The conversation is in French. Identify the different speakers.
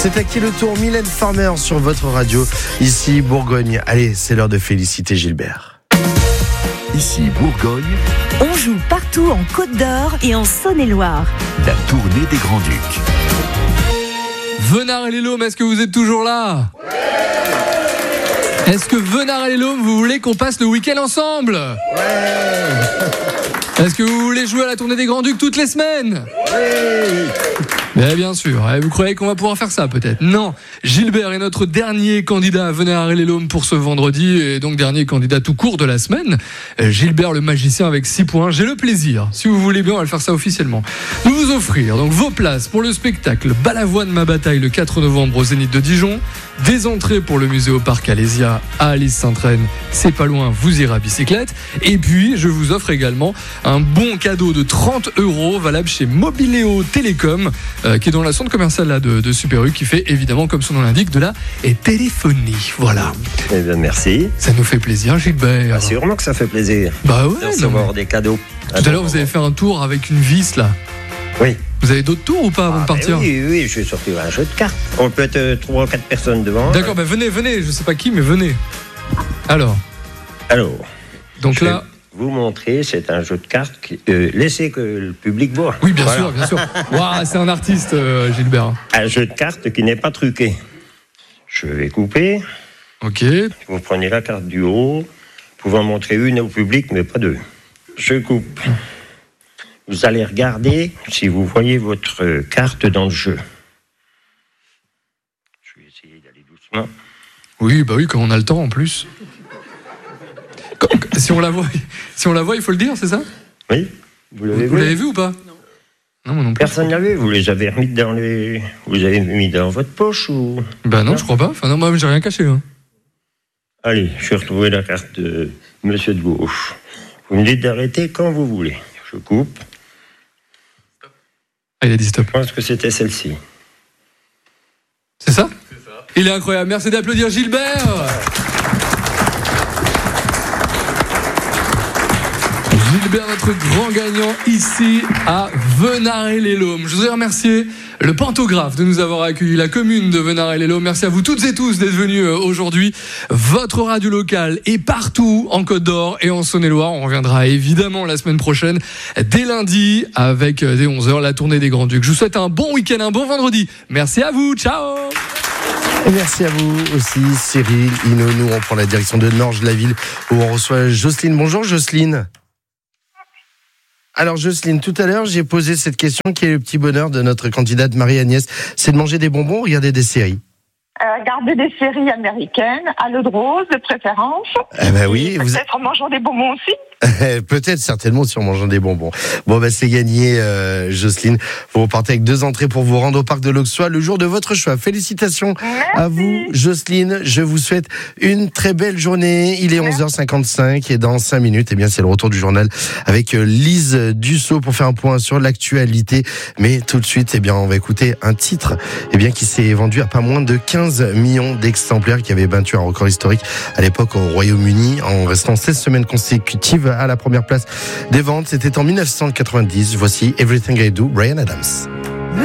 Speaker 1: C'est à qui le tour? Mylène Farmer sur votre radio, ici Bourgogne. Allez, c'est l'heure de féliciter Gilbert.
Speaker 2: Ici Bourgogne,
Speaker 3: On joue partout en Côte d'Or et en Saône-et-Loire.
Speaker 2: la tournée des Grands-Ducs.
Speaker 4: Venard et les Laumes, est-ce que vous êtes toujours là? Est-ce que Venard et les Laumes, vous voulez qu'on passe le week-end ensemble? Est-ce que vous voulez jouer à la tournée des Grands-Ducs toutes les semaines? Mais bien sûr, vous croyez qu'on va pouvoir faire ça peut-être? Non, Gilbert est notre dernier candidat à Venard et les Laumes pour ce vendredi et donc dernier candidat tout court de la semaine. Gilbert le magicien avec 6 points. J'ai le plaisir, si vous voulez bien, on va le faire ça officiellement, de vous offrir donc vos places pour le spectacle Balavoine ma bataille le 4 novembre au Zénith de Dijon, des entrées pour le musée au parc Alésia à Alice-Sainte-Reine, c'est pas loin, vous irez à bicyclette, et puis je vous offre également un bon cadeau de 30 € valable chez Mobiléo Télécom, qui est dans la centre commerciale là, de Super U, qui fait évidemment, comme son nom l'indique, de la téléphonie. Voilà.
Speaker 5: Eh bien, merci.
Speaker 4: Ça nous fait plaisir, Gilbert.
Speaker 5: Bah, sûrement que ça fait plaisir
Speaker 4: Bah ouais.
Speaker 5: de recevoir des cadeaux.
Speaker 4: Tout à l'heure, vous avez fait un tour avec une vis là.
Speaker 5: Oui.
Speaker 4: Vous avez d'autres tours ou pas avant de partir?
Speaker 5: Oui, je vais sortir un jeu de cartes. On peut être 3 ou 4 personnes devant.
Speaker 4: D'accord, bah venez, je sais pas qui, mais venez. Alors, donc
Speaker 5: je
Speaker 4: là.
Speaker 5: vais vous montrer, c'est un jeu de cartes. Laissez que le public voit.
Speaker 4: Oui, bien
Speaker 5: Voilà.
Speaker 4: sûr. Waouh, c'est un artiste, Gilbert.
Speaker 5: Un jeu de cartes qui n'est pas truqué. Je vais couper.
Speaker 4: Ok.
Speaker 5: Vous prenez la carte du haut. Vous pouvez en montrer une au public, mais pas 2. Je coupe. Vous allez regarder si vous voyez votre carte dans le jeu. Je vais essayer d'aller doucement.
Speaker 4: Oui, bah oui, quand on a le temps en plus. Si on la voit, il faut le dire, c'est ça?
Speaker 5: Oui, vous l'avez
Speaker 4: Vous
Speaker 5: vu.
Speaker 4: l'avez vu ou pas? Non, moi non plus.
Speaker 5: Personne l'a vu. Vous les avez remis vous avez mis dans votre poche ou?
Speaker 4: Bah non, je crois pas. Enfin non, moi j'ai rien caché. Hein.
Speaker 5: Allez, je vais retrouver la carte de monsieur de gauche. Vous me dites d'arrêter quand vous voulez. Je coupe.
Speaker 4: Ah, il a dit stop.
Speaker 5: Je pense que c'était celle-ci.
Speaker 4: C'est ça? C'est ça. Il est incroyable. Merci d'applaudir Gilbert. Gilbert, notre grand gagnant ici à Venard et les Laumes. Je voudrais remercier le Pantographe de nous avoir accueillis, la commune de Venard et les Laumes. Merci à vous toutes et tous d'être venus aujourd'hui. Votre radio locale est partout en Côte d'Or et en Saône-et-Loire. On reviendra évidemment la semaine prochaine, dès lundi, avec dès 11h, la tournée des Grands-Ducs. Je vous souhaite un bon week-end, un bon vendredi. Merci à vous. Ciao.
Speaker 1: Et merci à vous aussi, Cyril, Ino. Nous, on prend la direction de Norges-la-Ville où on reçoit Jocelyne. Bonjour, Jocelyne. Alors Jocelyne, tout à l'heure, j'ai posé cette question qui est le petit bonheur de notre candidate Marie-Agnès. C'est de manger des bonbons ou regarder des séries?
Speaker 6: Regarder des séries américaines, à l'eau de rose de préférence.
Speaker 1: Eh ben oui,
Speaker 6: Peut-être en mangeant des bonbons aussi.
Speaker 1: peut-être, certainement, si en mangeant des bonbons. Bon, ben c'est gagné, Jocelyne. Vous repartez avec 2 entrées pour vous rendre au parc de l'Auxois le jour de votre choix. Félicitations à vous, Jocelyne. Je vous souhaite une très belle journée. Il est 11h55 et dans 5 minutes, eh bien, c'est le retour du journal avec Lise Dussault pour faire un point sur l'actualité. Mais tout de suite, eh bien, on va écouter un titre, eh bien, qui s'est vendu à pas moins de 15 millions d'exemplaires, qui avait battu un record historique à l'époque au Royaume-Uni en restant 16 semaines consécutives à la première place des ventes. C'était en 1990. Voici Everything I Do, Bryan Adams.